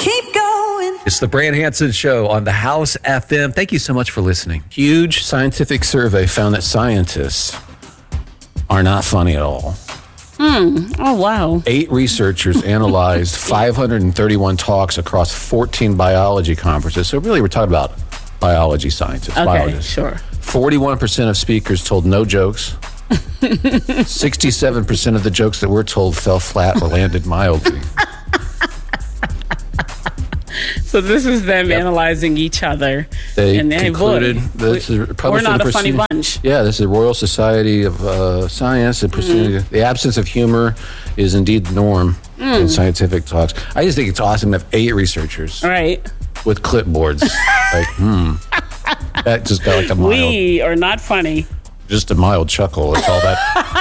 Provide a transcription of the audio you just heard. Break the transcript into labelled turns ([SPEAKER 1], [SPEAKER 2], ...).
[SPEAKER 1] keep going.
[SPEAKER 2] It's the Brand Hansen Show on the House FM. Thank you so much for listening.
[SPEAKER 3] Huge scientific survey found that scientists are not funny at all.
[SPEAKER 4] Oh, wow.
[SPEAKER 3] 8 researchers analyzed 531 talks across 14 biology conferences. So really, we're talking about biology scientists.
[SPEAKER 4] Okay,
[SPEAKER 3] biologists.
[SPEAKER 4] sure.
[SPEAKER 3] 41% of speakers told no jokes. 67% of the jokes that were told fell flat or landed mildly.
[SPEAKER 4] So this is them analyzing each other.
[SPEAKER 3] They
[SPEAKER 4] and
[SPEAKER 3] concluded this is
[SPEAKER 4] we're not a funny bunch.
[SPEAKER 3] Yeah, this is the Royal Society of Science. And the absence of humor is indeed the norm in scientific talks. I just think it's awesome to have 8 researchers
[SPEAKER 4] Right.
[SPEAKER 3] with clipboards. That just got like a mild,
[SPEAKER 4] We are not funny.
[SPEAKER 3] just a mild chuckle. It's all that